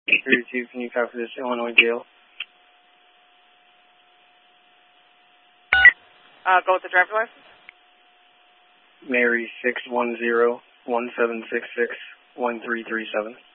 32, can you copy this Illinois jail? Go with the driver's license. Mary 610-1766-1337.